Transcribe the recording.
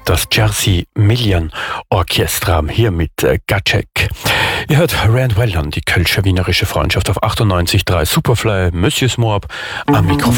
das Jersey Million Orchestra hier mit Gatschek. Ihr hört Rand Wellon, die kölsche wienerische Freundschaft auf 98.3 Superfly, Monsieur Moab am Mikrofon.